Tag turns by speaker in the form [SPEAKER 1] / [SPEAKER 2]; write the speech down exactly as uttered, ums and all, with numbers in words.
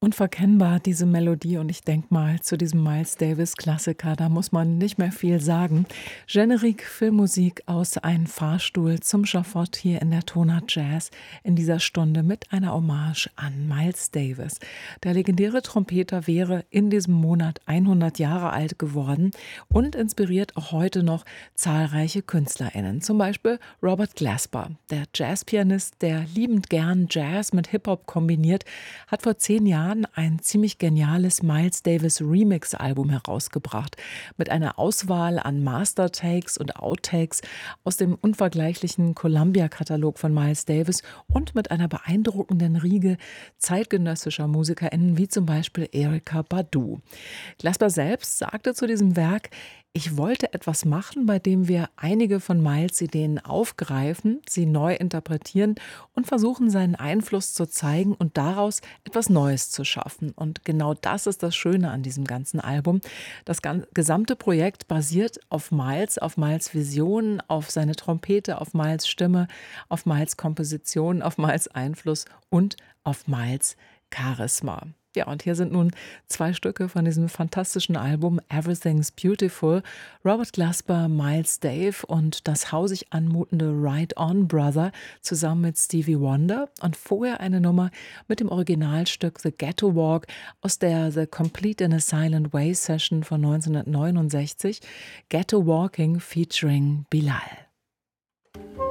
[SPEAKER 1] Unverkennbar diese Melodie und ich denke mal, zu diesem Miles Davis Klassiker, da muss man nicht mehr viel sagen. Generique Filmmusik aus Ein Fahrstuhl zum Schafott hier in der Tonart Jazz in dieser Stunde mit einer Hommage an Miles Davis. Der legendäre Trompeter wäre in diesem Monat hundert Jahre alt geworden und inspiriert auch heute noch zahlreiche KünstlerInnen. Zum Beispiel Robert Glasper, der Jazzpianist, der liebend gern Jazz mit Hip-Hop kombiniert, hat vor zehn Jahren ein ziemlich geniales Miles Davis Remix-Album herausgebracht mit einer Auswahl an Master-Takes und Outtakes aus dem unvergleichlichen Columbia-Katalog von Miles Davis und mit einer beeindruckenden Riege zeitgenössischer MusikerInnen wie zum Beispiel Erykah Badu. Glasper selbst sagte zu diesem Werk: Ich wollte etwas machen, bei dem wir einige von Miles' Ideen aufgreifen, sie neu interpretieren und versuchen, seinen Einfluss zu zeigen und daraus etwas Neues zu schaffen. Und genau das ist das Schöne an diesem ganzen Album. Das gan- gesamte Projekt basiert auf Miles, auf Miles' Visionen, auf seine Trompete, auf Miles' Stimme, auf Miles' Komposition, auf Miles' Einfluss und auf Miles' Charisma. Ja, und hier sind nun zwei Stücke von diesem fantastischen Album Everything's Beautiful. Robert Glasper, Miles Dave und das hausig anmutende Ride On Brother zusammen mit Stevie Wonder und vorher eine Nummer mit dem Originalstück The Ghetto Walk aus der The Complete in a Silent Way Session von neunzehnhundertneunundsechzig, Ghetto Walking featuring Bilal.